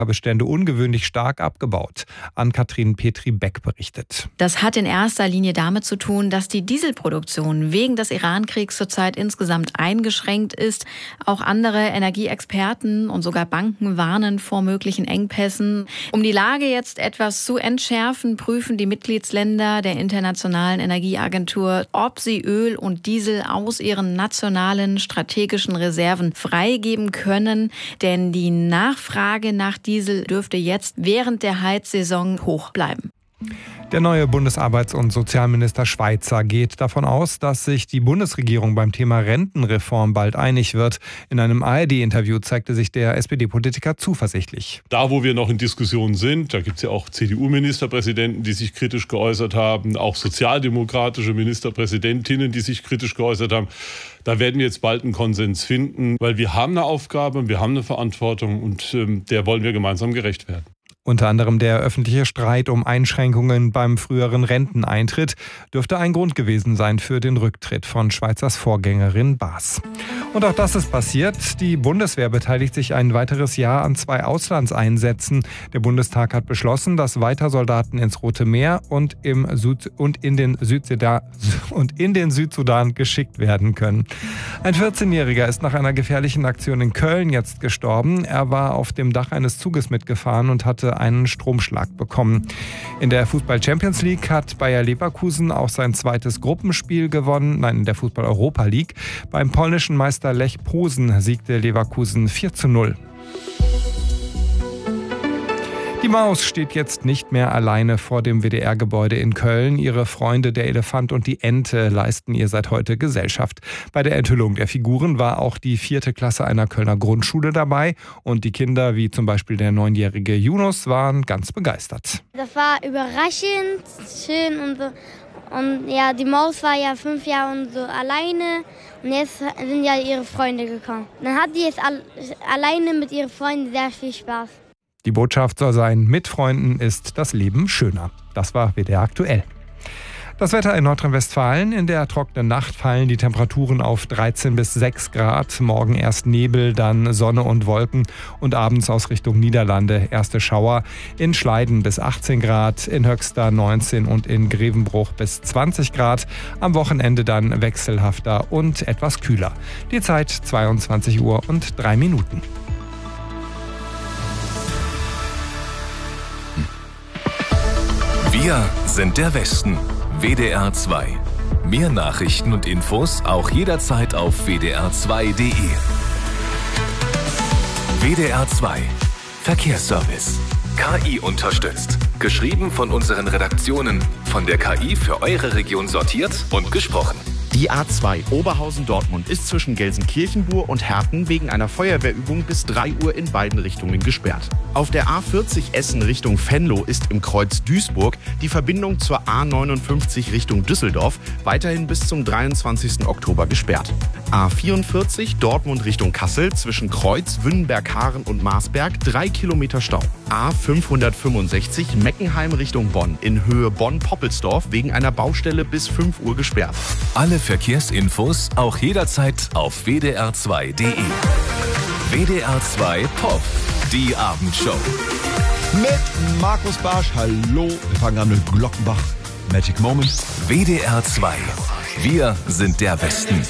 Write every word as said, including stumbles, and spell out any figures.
Bestände ungewöhnlich stark abgebaut. Ann-Kathrin Petri-Beck berichtet. Das hat in erster Linie damit zu tun, dass die Dieselproduktion wegen des Iran-Kriegs zurzeit insgesamt eingeschränkt ist. Auch andere Energieexperten und sogar Banken warnen vor möglichen Engpässen. Um die Lage jetzt etwas zu entschärfen, prüfen die Mitgliedsländer der Internationalen Energieagentur, ob sie Öl und Diesel aus ihren nationalen strategischen Reserven freigeben können. Denn die Nachfrage nach Diesel dürfte jetzt während der Heizsaison hoch bleiben. Der neue Bundesarbeits- und Sozialminister Schweizer geht davon aus, dass sich die Bundesregierung beim Thema Rentenreform bald einig wird. In einem A R D-Interview zeigte sich der S P D-Politiker zuversichtlich. Da, wo wir noch in Diskussionen sind, da gibt es ja auch C D U-Ministerpräsidenten, die sich kritisch geäußert haben, auch sozialdemokratische Ministerpräsidentinnen, die sich kritisch geäußert haben. Da werden wir jetzt bald einen Konsens finden, weil wir haben eine Aufgabe, wir haben eine Verantwortung und ähm, der wollen wir gemeinsam gerecht werden. Unter anderem der öffentliche Streit um Einschränkungen beim früheren Renteneintritt dürfte ein Grund gewesen sein für den Rücktritt von Schweizers Vorgängerin Baas. Und auch das ist passiert. Die Bundeswehr beteiligt sich ein weiteres Jahr an zwei Auslandseinsätzen. Der Bundestag hat beschlossen, dass weiter Soldaten ins Rote Meer und, im Süd- und, in, den Südsudan, und in den Südsudan geschickt werden können. Ein vierzehnjähriger ist nach einer gefährlichen Aktion in Köln jetzt gestorben. Er war auf dem Dach eines Zuges mitgefahren und hatte einen Stromschlag bekommen. In der Fußball-Champions League hat Bayer Leverkusen auch sein zweites Gruppenspiel gewonnen. Nein, in der Fußball-Europa League. Beim polnischen Meister Lech Posen siegte Leverkusen vier zu null. Die Maus steht jetzt nicht mehr alleine vor dem W D R-Gebäude in Köln. Ihre Freunde, der Elefant und die Ente, leisten ihr seit heute Gesellschaft. Bei der Enthüllung der Figuren war auch die vierte Klasse einer Kölner Grundschule dabei. Und die Kinder, wie zum Beispiel der neunjährige Yunus, waren ganz begeistert. Das war überraschend, schön und so. Und ja, die Maus war ja fünf Jahre und so alleine und jetzt sind ja ihre Freunde gekommen. Dann hat die jetzt all, alleine mit ihren Freunden sehr viel Spaß. Die Botschaft soll sein, mit Freunden ist das Leben schöner. Das war W D R aktuell. Das Wetter in Nordrhein-Westfalen. In der trockenen Nacht fallen die Temperaturen auf dreizehn bis sechs Grad. Morgen erst Nebel, dann Sonne und Wolken und abends aus Richtung Niederlande erste Schauer. In Schleiden bis achtzehn Grad, in Höxter neunzehn und in Grevenbruch bis zwanzig Grad. Am Wochenende dann wechselhafter und etwas kühler. Die Zeit zweiundzwanzig Uhr und drei Minuten. Wir sind der Westen. W D R zwei. Mehr Nachrichten und Infos auch jederzeit auf w d r zwei punkt d e. W D R zwei. Verkehrsservice. K I unterstützt. Geschrieben von unseren Redaktionen. Von der K I für eure Region sortiert und gesprochen. Die A zwei Oberhausen-Dortmund ist zwischen Gelsenkirchen-Bur und Herten wegen einer Feuerwehrübung bis drei Uhr in beiden Richtungen gesperrt. Auf der A vierzig Essen Richtung Venlo ist im Kreuz Duisburg die Verbindung zur A neunundfünfzig Richtung Düsseldorf weiterhin bis zum dreiundzwanzigsten Oktober gesperrt. A vierundvierzig Dortmund Richtung Kassel zwischen Kreuz, Wünnenberg-Haaren und Marsberg drei Kilometer Stau. A fünfhundertfünfundsechzig Meckenheim Richtung Bonn in Höhe Bonn-Poppelsdorf wegen einer Baustelle bis fünf Uhr gesperrt. Alle Verkehrsinfos auch jederzeit auf w d r zwei punkt d e. W D R zwei Pop, die Abendshow. Mit Markus Barsch, hallo. Wir fangen an mit Glockenbach, Magic Moment. W D R zwei. Wir sind der Westen.